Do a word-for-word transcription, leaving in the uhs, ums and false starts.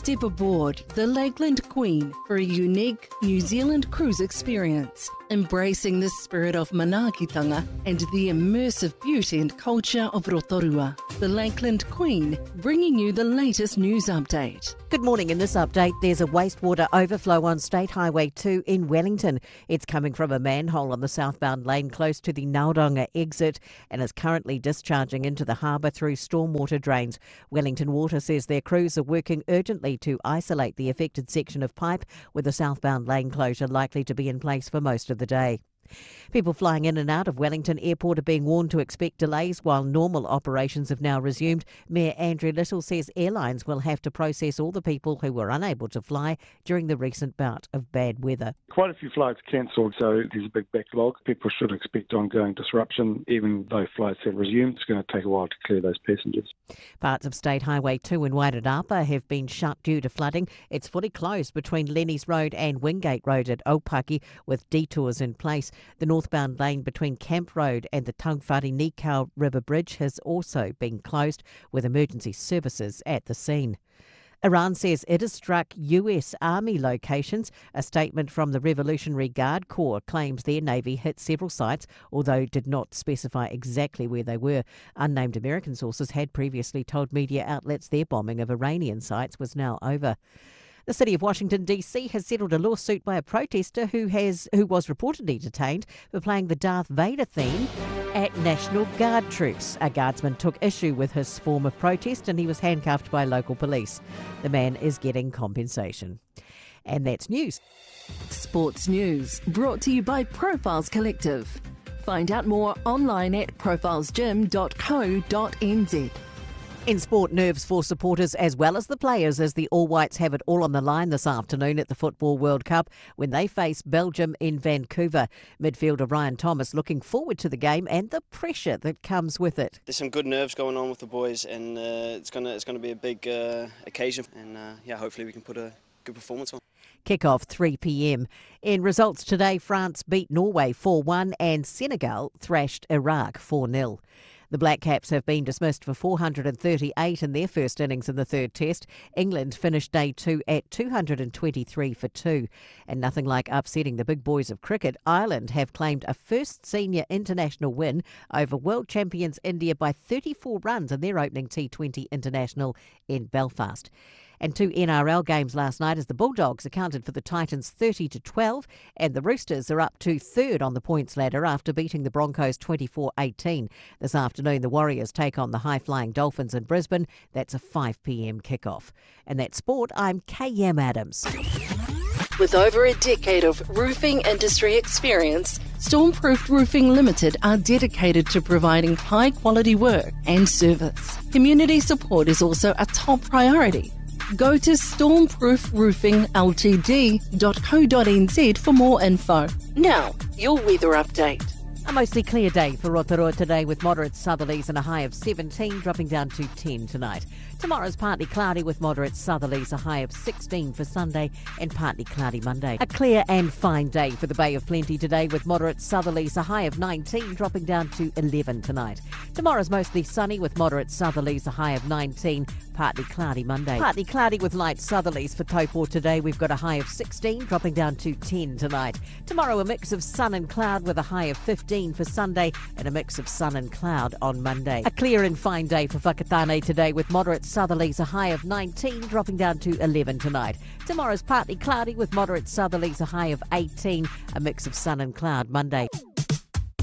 Step aboard the Lakeland Queen for a unique New Zealand cruise experience, embracing the spirit of manaakitanga and the immersive beauty and culture of Rotorua. The Lakeland Queen, bringing you the latest news update. Good morning. In this update, there's a wastewater overflow on State Highway two in Wellington. It's coming from a manhole on the southbound lane close to the Nauranga exit and is currently discharging into the harbour through stormwater drains. Wellington Water says their crews are working urgently to isolate the affected section of pipe, with the southbound lane closure likely to be in place for most of the day. People flying in and out of Wellington Airport are being warned to expect delays while normal operations have now resumed. Mayor Andrew Little says airlines will have to process all the people who were unable to fly during the recent bout of bad weather. Quite a few flights cancelled, so there's a big backlog. People should expect ongoing disruption. Even though flights have resumed, it's going to take a while to clear those passengers. Parts of State Highway two in Wairarapa have been shut due to flooding. It's fully closed between Lenny's Road and Wingate Road at Opaki, with detours in place. The northbound lane between Camp Road and the Tangwhare Nikau River Bridge has also been closed, with emergency services at the scene. Iran says it has struck U S Army locations. A statement from the Revolutionary Guard Corps claims their Navy hit several sites, although did not specify exactly where they were. Unnamed American sources had previously told media outlets their bombing of Iranian sites was now over. The City of Washington, D C has settled a lawsuit by a protester who has who was reportedly detained for playing the Darth Vader theme at National Guard troops. A guardsman took issue with his form of protest and he was handcuffed by local police. The man is getting compensation. And that's news. Sports news brought to you by Profiles Collective. Find out more online at profiles gym dot co dot n z. In sport, nerves for supporters as well as the players as the All Whites have it all on the line this afternoon at the Football World Cup when they face Belgium in Vancouver. Midfielder Ryan Thomas looking forward to the game and the pressure that comes with it. There's some good nerves going on with the boys, and uh, it's gonna it's gonna be a big uh, occasion, and uh, yeah, hopefully we can put a good performance on. Kick-off three p m. In results today, France beat Norway four one and Senegal thrashed Iraq four nil. The Black Caps have been dismissed for four hundred thirty-eight in their first innings in the third test. England finished day two at two hundred twenty-three for two. And nothing like upsetting the big boys of cricket, Ireland have claimed a first senior international win over world champions India by thirty-four runs in their opening T twenty international in Belfast. And two N R L games last night as the Bulldogs accounted for the Titans thirty to twelve and the Roosters are up to third on the points ladder after beating the Broncos twenty-four eighteen. This afternoon the Warriors take on the high-flying Dolphins in Brisbane. That's a five p m kickoff. And that's sport. I'm K M Adams. With over a decade of roofing industry experience, Stormproof Roofing Limited are dedicated to providing high-quality work and service. Community support is also a top priority. Go to stormproof roofing l t d dot co dot n z for more info. Now, your weather update. A mostly clear day for Rotorua today with moderate southerlies and a high of seventeen, dropping down to ten tonight. Tomorrow's partly cloudy with moderate southerlies, a high of sixteen for Sunday and partly cloudy Monday. A clear and fine day for the Bay of Plenty today with moderate southerlies, a high of nineteen, dropping down to eleven tonight. Tomorrow's mostly sunny with moderate southerlies, a high of nineteen, partly cloudy Monday. Partly cloudy with light southerlies for Taupo today. We've got a high of sixteen, dropping down to ten tonight. Tomorrow a mix of sun and cloud with a high of fifteen for Sunday and a mix of sun and cloud on Monday. A clear and fine day for Whakatane today with moderate southerlies, a high of nineteen, dropping down to eleven tonight. Tomorrow's partly cloudy with moderate southerlies, a high of eighteen, a mix of sun and cloud Monday.